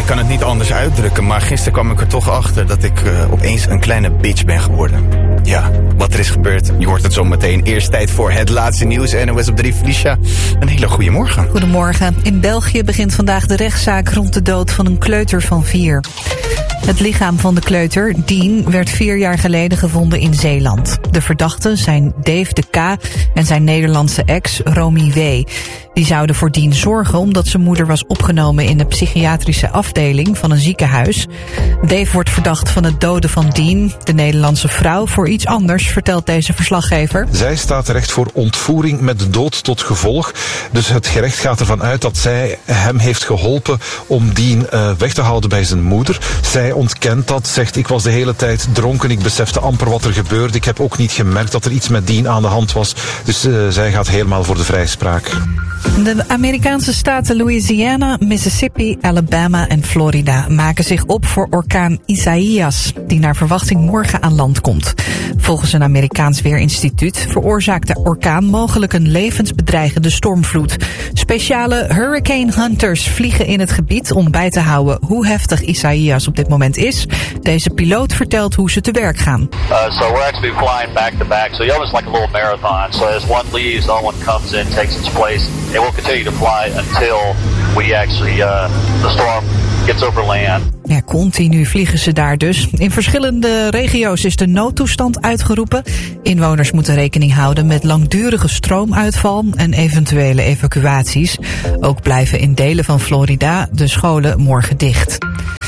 kan het niet anders uitdrukken, maar gisteren kwam ik er toch achter dat ik opeens een kleine bitch ben geworden. Ja, wat er is gebeurd, je hoort het zo meteen. Eerst tijd voor het laatste nieuws. NOS op 3, Felicia, een hele goede morgen. Goedemorgen. In België begint vandaag de rechtszaak rond de dood van een kleuter van 4. Het lichaam van de kleuter, Dean, werd 4 jaar geleden gevonden in Zeeland. De verdachten zijn Dave de K. en zijn Nederlandse ex, Romy W. Die zouden voor Dean zorgen omdat zijn moeder was opgenomen in de psychiatrische afdeling van een ziekenhuis. Dave wordt verdacht van het doden van Dean. De Nederlandse vrouw voor iets anders, vertelt deze verslaggever. Zij staat terecht voor ontvoering met de dood tot gevolg. Dus het gerecht gaat ervan uit dat zij hem heeft geholpen om Dean weg te houden bij zijn moeder. Zij ontkent dat, zegt ik was de hele tijd dronken, ik besefte amper wat er gebeurde. Ik heb ook niet gemerkt dat er iets met Dean aan de hand was. Dus zij gaat helemaal voor de vrijspraak. De Amerikaanse staten Louisiana, Mississippi, Alabama en Florida maken zich op voor orkaan Isaias, die naar verwachting morgen aan land komt. Volgens een Amerikaans weerinstituut veroorzaakt de orkaan mogelijk een levensbedreigende stormvloed. Speciale hurricane hunters vliegen in het gebied om bij te houden hoe heftig Isaias op dit moment is. Deze piloot vertelt hoe ze te werk gaan. So we're actually flying back to back. So it's like a little marathon. So as one leaves, the other one comes in, takes its place. And we'll continue to fly until we actually, the storm gets over land. Ja, continu vliegen ze daar dus. In verschillende regio's is de noodtoestand uitgeroepen. Inwoners moeten rekening houden met langdurige stroomuitval en eventuele evacuaties. Ook blijven in delen van Florida de scholen morgen dicht.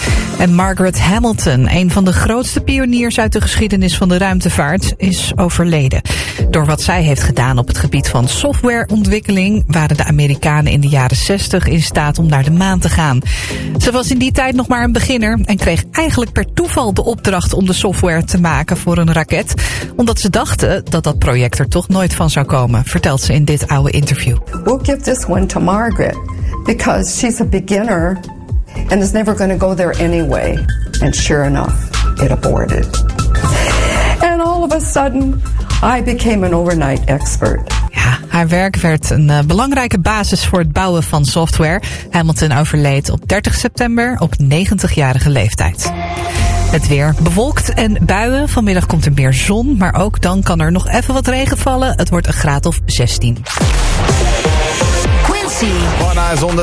En Margaret Hamilton, een van de grootste pioniers uit de geschiedenis van de ruimtevaart, is overleden. Door wat zij heeft gedaan op het gebied van softwareontwikkeling waren de Amerikanen in de jaren 60 in staat om naar de maan te gaan. Ze was in die tijd nog maar een beginner en kreeg eigenlijk per toeval de opdracht om de software te maken voor een raket, omdat ze dachten dat dat project er toch nooit van zou komen, vertelt ze in dit oude interview. We'll give this one to Margaret because she's a beginner and is never going to go there anyway. And sure enough, it aborted. And all of a sudden, I became an overnight expert. Ja, haar werk werd een belangrijke basis voor het bouwen van software. Hamilton overleed op 30 september op 90-jarige leeftijd. Het weer bewolkt en buien. Vanmiddag komt er meer zon, maar ook dan kan er nog even wat regen vallen. Het wordt een graad of 16. Quincy.